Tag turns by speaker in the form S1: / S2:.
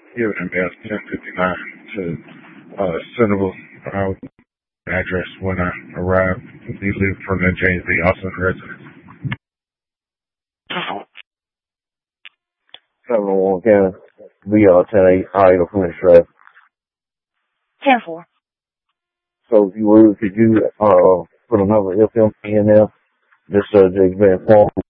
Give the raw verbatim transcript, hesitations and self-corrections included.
S1: Given him as ten fifty-nine to uh, Centerville uh, address when I arrived. He lived from the James B. Austin residence.
S2: seven oh one County. We are ten eight, idle French Drive.
S3: ten four.
S2: So if you would, could you uh put another F M P in there? This subject's been informed